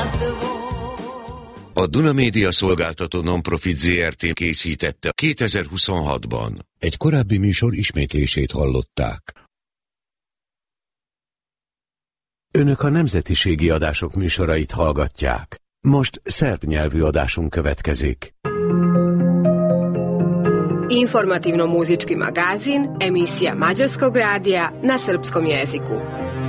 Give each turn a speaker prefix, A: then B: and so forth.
A: A Duna Média Szolgáltató Nonprofit Zrt. Készítette 2026-ban. Egy korábbi műsor ismétlését hallották. Önök a nemzetiségi adások műsorait hallgatják. Most szerb nyelvű adásunk következik.
B: Informativno-muzički magazin, emisija Mađarskog radija na srpskom jeziku.